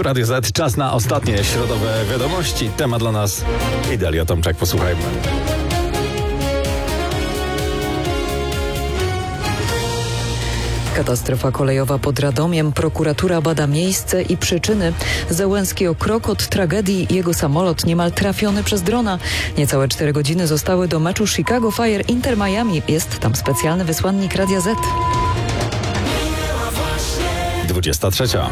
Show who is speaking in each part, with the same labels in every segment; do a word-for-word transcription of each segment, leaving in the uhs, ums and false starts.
Speaker 1: Tu Radio Z, czas na ostatnie środowe wiadomości. Temat dla nas i Dalia Tomczak. Posłuchajmy.
Speaker 2: Katastrofa kolejowa pod Radomiem. Prokuratura bada miejsce i przyczyny. Załęski o krok od tragedii. Jego samolot niemal trafiony przez drona. Niecałe cztery godziny zostały do meczu Chicago Fire Inter Miami. Jest tam specjalny wysłannik Radia Z.
Speaker 1: dwudziesta trzecia.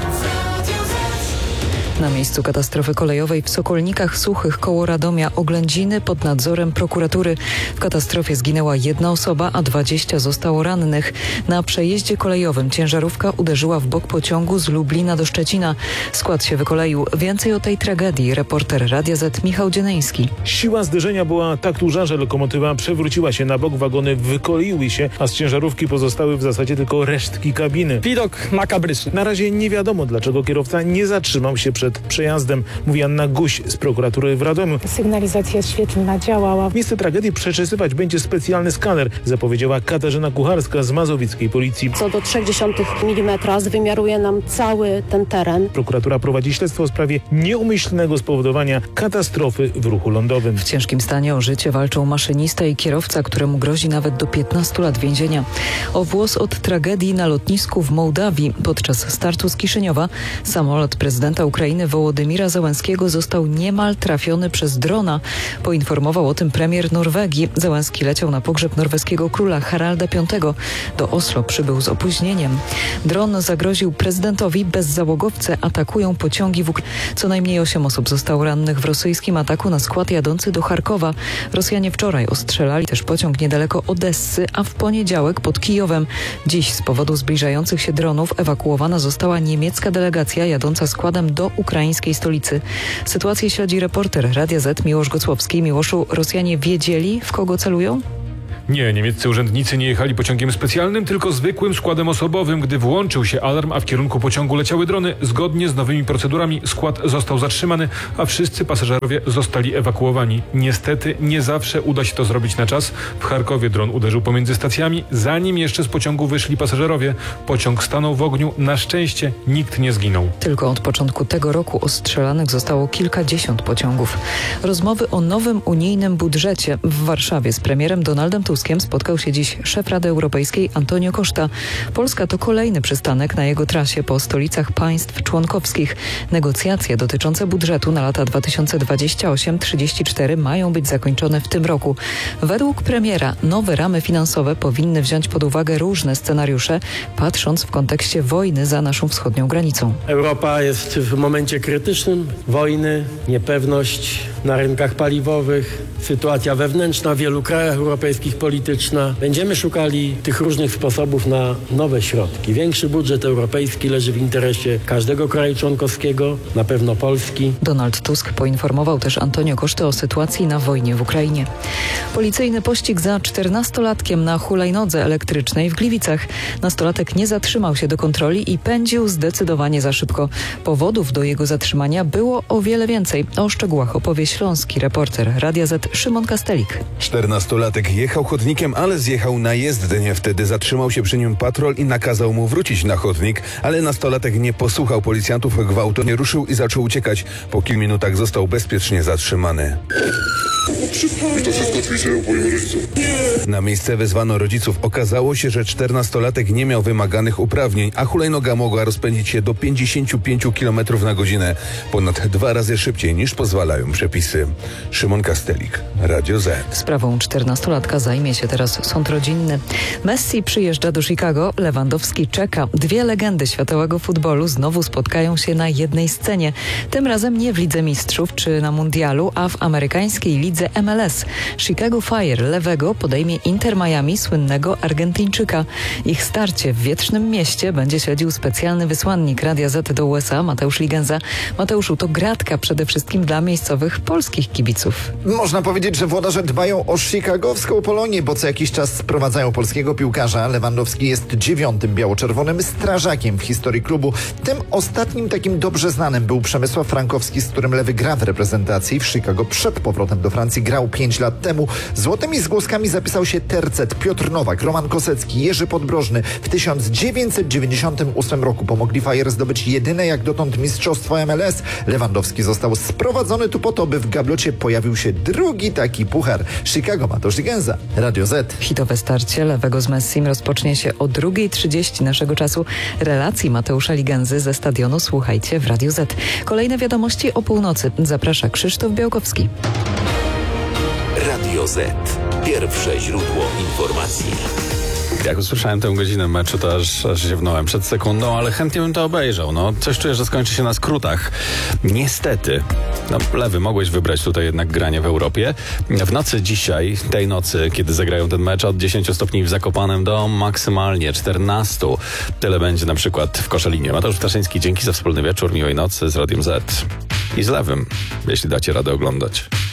Speaker 2: Na miejscu katastrofy kolejowej w Sokolnikach Suchych koło Radomia oględziny pod nadzorem prokuratury. W katastrofie zginęła jedna osoba, a dwadzieścia zostało rannych. Na przejeździe kolejowym ciężarówka uderzyła w bok pociągu z Lublina do Szczecina. Skład się wykoleił. Więcej o tej tragedii reporter Radia Z Michał Dzieneński.
Speaker 3: Siła zderzenia była tak duża, że lokomotywa przewróciła się na bok, wagony wykoleiły się, a z ciężarówki pozostały w zasadzie tylko resztki kabiny.
Speaker 4: Widok makabryczny.
Speaker 3: Na razie nie wiadomo, dlaczego kierowca nie zatrzymał się przed przejazdem, mówi Anna Guś z prokuratury w Radomiu.
Speaker 5: Sygnalizacja świetlna działała.
Speaker 3: Miejsce tragedii przeczesywać będzie specjalny skaner, zapowiedziała Katarzyna Kucharska z mazowieckiej policji.
Speaker 6: Co do trzy dziesiąte milimetra wymiaruje nam cały ten teren.
Speaker 3: Prokuratura prowadzi śledztwo w sprawie nieumyślnego spowodowania katastrofy w ruchu lądowym.
Speaker 2: W ciężkim stanie o życie walczą maszynista i kierowca, któremu grozi nawet do piętnastu lat więzienia. O włos od tragedii na lotnisku w Mołdawii. Podczas startu z Kiszyniowa samolot prezydenta Ukrainy Wołodymira Załęskiego został niemal trafiony przez drona. Poinformował o tym premier Norwegii. Załęski leciał na pogrzeb norweskiego króla Haralda Piątego. Do Oslo przybył z opóźnieniem. Dron zagroził prezydentowi. Bezzałogowce atakują pociągi w Ukrainie. Co najmniej osiem osób zostało rannych w rosyjskim ataku na skład jadący do Charkowa. Rosjanie wczoraj ostrzelali też pociąg niedaleko Odessy, a w poniedziałek pod Kijowem. Dziś z powodu zbliżających się dronów ewakuowana została niemiecka delegacja jadąca składem do ukraińskiej stolicy. Sytuację śledzi reporter Radia Z Miłosz Gocłowski. Miłoszu, Rosjanie wiedzieli, w kogo celują?
Speaker 7: Nie, niemieccy urzędnicy nie jechali pociągiem specjalnym, tylko zwykłym składem osobowym. Gdy włączył się alarm, a w kierunku pociągu leciały drony, zgodnie z nowymi procedurami skład został zatrzymany, a wszyscy pasażerowie zostali ewakuowani. Niestety nie zawsze uda się to zrobić na czas. W Charkowie dron uderzył pomiędzy stacjami, zanim jeszcze z pociągu wyszli pasażerowie. Pociąg stanął w ogniu. Na szczęście nikt nie zginął.
Speaker 2: Tylko od początku tego roku ostrzelanych zostało kilkadziesiąt pociągów. Rozmowy o nowym unijnym budżecie w Warszawie z premierem Donaldem Tuskiem spotkał się dziś szef Rady Europejskiej Antonio Costa. Polska to kolejny przystanek na jego trasie po stolicach państw członkowskich. Negocjacje dotyczące budżetu na lata dwa tysiące dwudziesty ósmy do trzydziestego czwartego mają być zakończone w tym roku. Według premiera nowe ramy finansowe powinny wziąć pod uwagę różne scenariusze, patrząc w kontekście wojny za naszą wschodnią granicą.
Speaker 8: Europa jest w momencie krytycznym. Wojny, niepewność na rynkach paliwowych, sytuacja wewnętrzna w wielu krajach europejskich polityczna. Będziemy szukali tych różnych sposobów na nowe środki. Większy budżet europejski leży w interesie każdego kraju członkowskiego, na pewno Polski.
Speaker 2: Donald Tusk poinformował też Antonio Costę o sytuacji na wojnie w Ukrainie. Policyjny pościg za czternastolatkiem na hulajnodze elektrycznej w Gliwicach. Nastolatek nie zatrzymał się do kontroli i pędził zdecydowanie za szybko. Powodów do jego zatrzymania było o wiele więcej. O szczegółach opowie śląski reporter Radia Z Szymon Kastelik.
Speaker 9: czternastolatek jechał chodnikiem, ale zjechał na jezdnię. Wtedy zatrzymał się przy nim patrol i nakazał mu wrócić na chodnik, ale nastolatek nie posłuchał policjantów, gwałtownie ruszył i zaczął uciekać. Po kilku minutach został bezpiecznie zatrzymany. Na miejsce wezwano rodziców. Okazało się, że czternastolatek nie miał wymaganych uprawnień, a hulajnoga mogła rozpędzić się do pięćdziesiąt pięć kilometrów na godzinę. Ponad dwa razy szybciej niż pozwalają przepisy. Szymon Kastelik, Radio Z.
Speaker 2: Sprawą czternastolatka zajmie się teraz sąd rodzinny. Messi przyjeżdża do Chicago, Lewandowski czeka. Dwie legendy światowego futbolu znowu spotkają się na jednej scenie. Tym razem nie w Lidze Mistrzów czy na Mundialu, a w amerykańskiej lidze M L S. Chicago Fire lewego podejmie Inter Miami słynnego Argentyńczyka. Ich starcie w wietrznym mieście będzie śledził specjalny wysłannik Radia Z do U S A Mateusz Ligenza. Mateuszu, to gratka przede wszystkim dla miejscowych polskich kibiców.
Speaker 4: Można powiedzieć, że włodarze dbają o chicagowską Polonię, bo co jakiś czas sprowadzają polskiego piłkarza. Lewandowski jest dziewiątym biało-czerwonym strażakiem w historii klubu. Tym ostatnim takim dobrze znanym był Przemysław Frankowski, z którym Lewy gra w reprezentacji. W Chicago przed powrotem do Francji grał pięć lat temu. Złotymi zgłoskami zapisał się Tercet, Piotr Nowak, Roman Kosecki, Jerzy Podbrożny. W tysiąc dziewięćset dziewięćdziesiątym ósmym roku pomogli Fire zdobyć jedyne jak dotąd mistrzostwo M L S. Lewandowski został sprowadzony tu po to, by w gablocie pojawił się drugi taki puchar. Chicago Mateusz Gęza, Radio Z.
Speaker 2: Hitowe starcie Lewego z Messim rozpocznie się o drugiej trzydzieści naszego czasu. Relacji Mateusza Ligęzy ze stadionu słuchajcie w Radio Z. Kolejne wiadomości o północy. Zaprasza Krzysztof Białkowski.
Speaker 10: Radio Z. Pierwsze źródło informacji.
Speaker 1: Jak usłyszałem tę godzinę meczu, to aż, aż ziewnąłem przed sekundą, ale chętnie bym to obejrzał. No, coś czuję, że skończy się na skrótach. Niestety. No, Lewy, mogłeś wybrać tutaj jednak granie w Europie. W nocy dzisiaj, tej nocy, kiedy zagrają ten mecz, od dziesięciu stopni w Zakopanem do maksymalnie czternastu. Tyle będzie na przykład w Koszalinie. Mateusz Ptaszyński, dzięki za wspólny wieczór, miłej nocy z Radiem Z. I z Lewym, jeśli dacie radę oglądać.